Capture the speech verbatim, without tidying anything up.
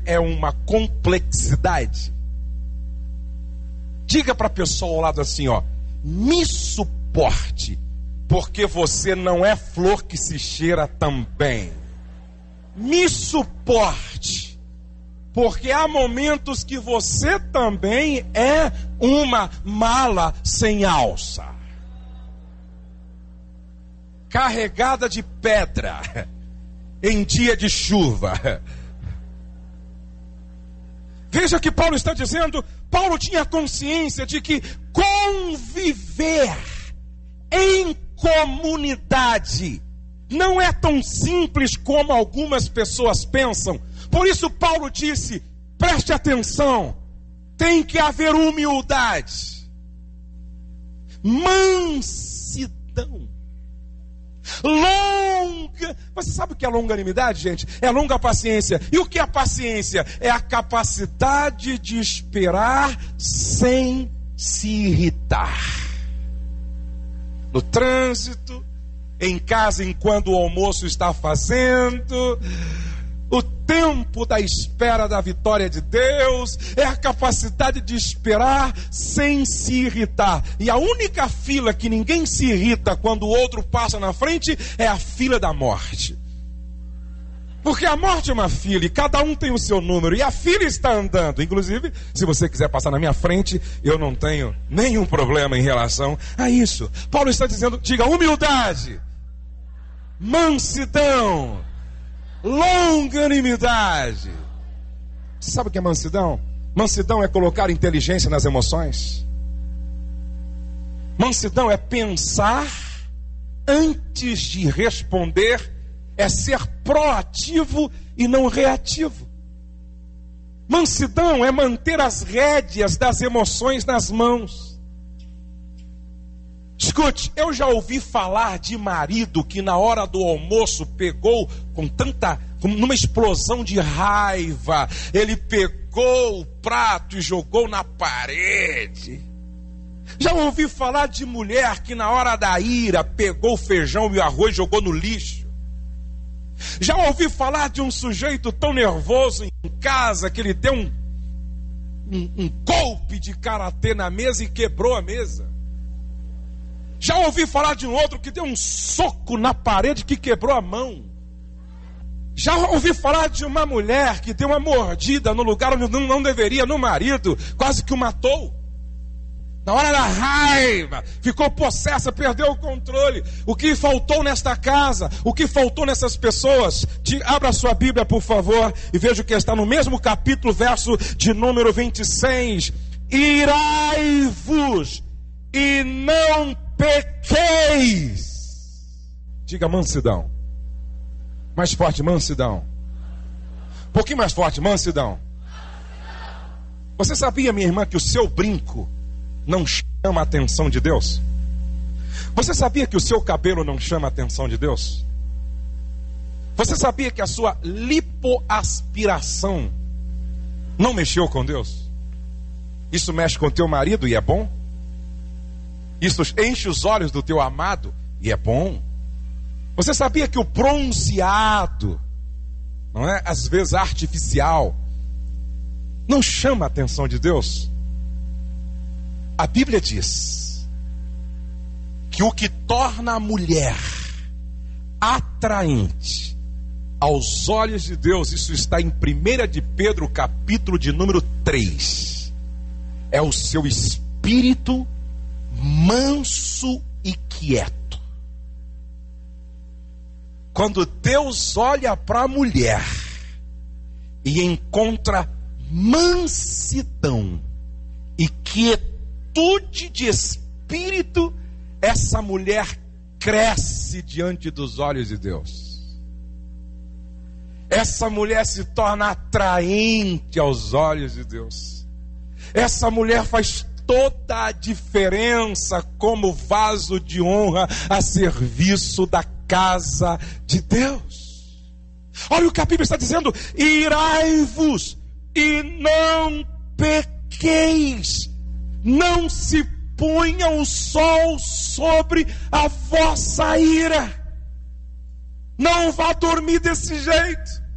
é uma complexidade. Diga para a pessoa ao lado assim, ó: me suporte, porque você não é flor que se cheira também. Me suporte, porque há momentos que você também é uma mala sem alça, carregada de pedra em dia de chuva. Veja que Paulo está dizendo. Paulo tinha consciência de que conviver em comunidade não é tão simples como algumas pessoas pensam. Por isso Paulo disse: preste atenção, tem que haver humildade, mansidão, longa. Você sabe o que é longanimidade, gente? É longa paciência. E o que é paciência? É a capacidade de esperar sem se irritar. No trânsito, em casa enquanto o almoço está fazendo. O tempo da espera da vitória de Deus é a capacidade de esperar sem se irritar. E a única fila que ninguém se irrita quando o outro passa na frente é a fila da morte. Porque a morte é uma fila e cada um tem o seu número e a fila está andando. Inclusive, se você quiser passar na minha frente, eu não tenho nenhum problema em relação a isso. Paulo está dizendo, diga humildade, mansidão, longanimidade. Você sabe o que é mansidão? Mansidão é colocar inteligência nas emoções. Mansidão é pensar antes de responder, é ser proativo e não reativo. Mansidão é manter as rédeas das emoções nas mãos. Escute, eu já ouvi falar de marido que na hora do almoço pegou com tanta, com, numa explosão de raiva, ele pegou o prato e jogou na parede. Já ouvi falar de mulher que na hora da ira pegou o feijão e o arroz e jogou no lixo. Já ouvi falar de um sujeito tão nervoso em casa que ele deu um, um, um golpe de karatê na mesa e quebrou a mesa. Já ouvi falar de um outro que deu um soco na parede que quebrou a mão. Já ouvi falar de uma mulher que deu uma mordida no lugar onde não, não deveria, no marido, quase que o matou. Na hora da raiva, ficou possessa, perdeu o controle. O que faltou nesta casa, o que faltou nessas pessoas? De, abra sua Bíblia, por favor, e veja o que está no mesmo capítulo, verso de número vinte e seis. Irai-vos e não pequeis. Diga mansidão. Mais forte, mansidão. Um pouquinho mais forte, mansidão. Você sabia, minha irmã, que o seu brinco não chama a atenção de Deus? Você sabia que o seu cabelo não chama a atenção de Deus? Você sabia que a sua lipoaspiração não mexeu com Deus? Isso mexe com o teu marido e é bom? Isso enche os olhos do teu amado e é bom? Você sabia que o bronzeado, não é, às vezes artificial, não chama a atenção de Deus? A Bíblia diz que o que torna a mulher atraente aos olhos de Deus, isso está em primeira de Pedro, capítulo de número três, é o seu espírito manso e quieto. Quando Deus olha para a mulher e encontra mansidão e quietude de espírito, essa mulher cresce diante dos olhos de Deus. Essa mulher se torna atraente aos olhos de Deus. Essa mulher faz toda a diferença como vaso de honra a serviço da casa de Deus. Olha o que a Bíblia está dizendo: irai-vos e não pequeis. Não se ponha o sol sobre a vossa ira. Não vá dormir desse jeito.